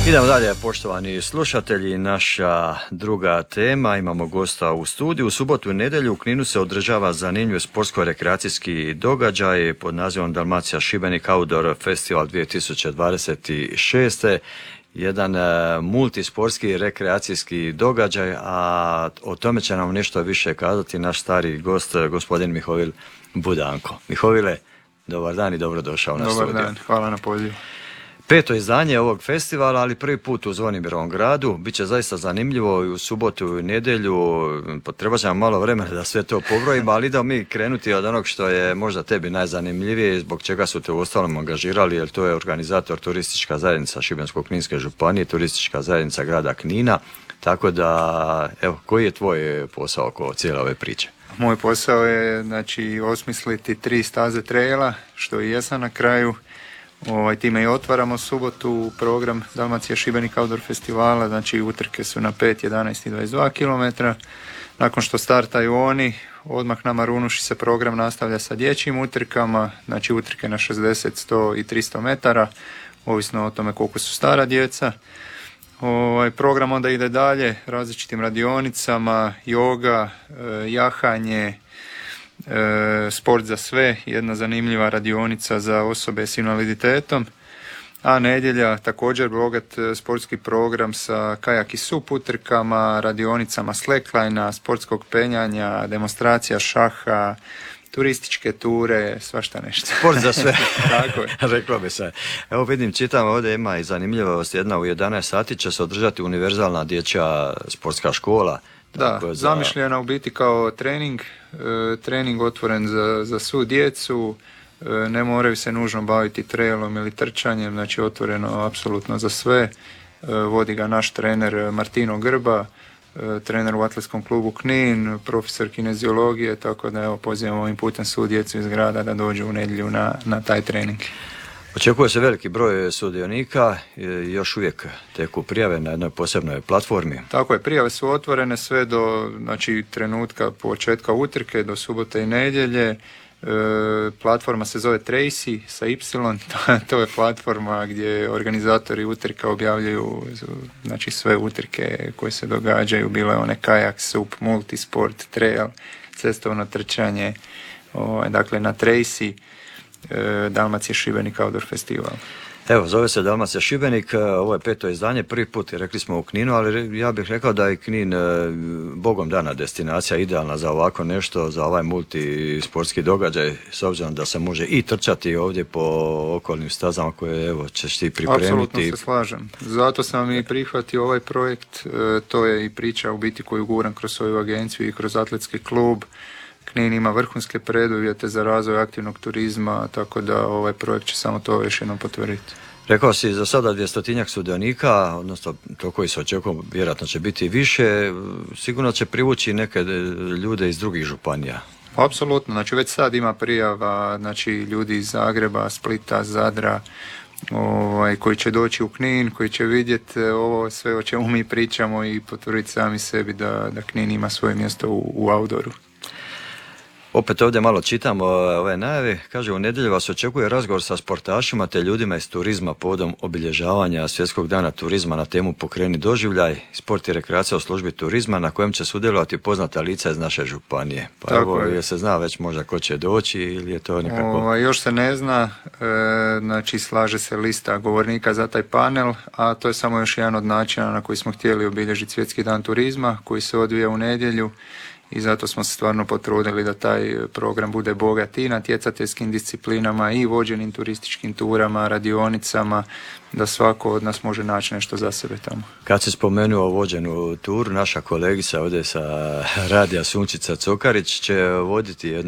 Idemo dalje, poštovani slušatelji, naša druga tema, imamo gosta u studiju. U subotu i nedjelju u Kninu se održava zanimljiv sportsko-rekreacijski događaj pod nazivom Dalmacija Šibenik Outdoor Festival 2026. Jedan multisportski rekreacijski događaj, a o tome će nam nešto više kazati naš stari gost, gospodin Mihovil Budanko. Mihovile, dobar dan i dobrodošao na studiju. Dobar dan, hvala na pozivu. 5. izdanje ovog festivala, ali prvi put u Zvonimirovom gradu. Biće zaista zanimljivo i u subotu i nedjelju. Treba će nam malo vremena da sve to pobrojimo, ali idemo mi krenuti od onog što je možda tebi najzanimljivije, zbog čega su te uostalom angažirali, jer to je organizator Turistička zajednica Šibensko-kninske županije, Turistička zajednica grada Knina. Tako da, evo, koji je tvoj posao oko cijele ove priče? Moj posao je, osmisliti 3 staze traila, što i jesam na kraju. Time i otvaramo subotu program Dalmacija Šibenik Outdoor Festivala, znači utrke su na 5, 11 i 22 km. Nakon što startaju oni, odmah na Marunuši se program nastavlja sa dječjim utrkama, znači utrke na 60, 100 i 300 metara, ovisno o tome koliko su stara djeca. Program onda ide dalje različitim radionicama, joga, jahanje, sport za sve, jedna zanimljiva radionica za osobe s invaliditetom, a nedjelja također bogat sportski program sa kajak i sup utrkama, radionicama slacklinea, sportskog penjanja, demonstracija šaha, turističke ture, svašta nešto. Sport za sve. Tako je. Reklo bi se. Evo vidim, čitam ovdje, ima i zanimljivost, jedna u 11 sati će se održati univerzalna dječja sportska škola. Da, zamišljena u biti kao trening otvoren za svu djecu, ne moraju se nužno baviti trailom ili trčanjem, znači otvoreno apsolutno za sve. Vodi ga naš trener Martino Grba, trener u Atletskom klubu Knin, profesor kineziologije, tako da evo pozivamo ovim putem svu djecu iz grada da dođu u nedjelju na taj trening. Očekuje se veliki broj sudionika, još uvijek teku prijave na jednoj posebnoj platformi. Tako je, prijave su otvorene sve do trenutka početka utrke, do subote i nedjelje. Platforma se zove Tracy sa Y, to je platforma gdje organizatori utrka objavljaju sve utrke koje se događaju, bile one kajak, sup, multisport, trail, cestovno trčanje, dakle na Tracy. Dalmacija Šibenik Outdoor Festival. Evo, zove se Dalmacija Šibenik, ovo je 5. izdanje, prvi put rekli smo u Kninu, ali ja bih rekao da je Knin bogom dana destinacija, idealna za ovako nešto, za ovaj multisportski događaj, s obzirom da se može i trčati ovdje po okolnim stazama koje evo ćeš ti pripremiti. Apsolutno se slažem. Zato sam i prihvatio ovaj projekt, to je i priča u biti koju guram kroz svoju agenciju i kroz atletski klub. Knin ima vrhunske preduvjete za razvoj aktivnog turizma, tako da ovaj projekt će samo to još jednom potvrditi. Rekao si za sada 200-tinjak sudionika, odnosno to koji se očekuje, vjerojatno će biti više, sigurno će privući neke ljude iz drugih županija. Apsolutno, znači već sad ima prijava, ljudi iz Zagreba, Splita, Zadra, koji će doći u Knin, koji će vidjeti ovo sve o čemu mi pričamo i potvrditi sami sebi da Knin ima svoje mjesto u outdooru. Opet ovdje malo čitam ove najave, kaže u nedjelju vas očekuje razgovor sa sportašima te ljudima iz turizma povodom obilježavanja Svjetskog dana turizma na temu Pokreni doživljaj, sport i rekreacija u službi turizma na kojem će sudjelovati poznata lica iz naše županije. Pa evo, je se zna već možda ko će doći ili je to nekako... Još se ne zna, slaže se lista govornika za taj panel, a to je samo još jedan od načina na koji smo htjeli obilježiti Svjetski dan turizma koji se odvija u nedjelju. I zato smo se stvarno potrudili da taj program bude bogat i natjecateljskim disciplinama i vođenim turističkim turama, radionicama, da svako od nas može naći nešto za sebe tamo. Kad si spomenuo vođenu turu, naša kolegica ovdje sa radija Sunčica Cokarić će voditi jednu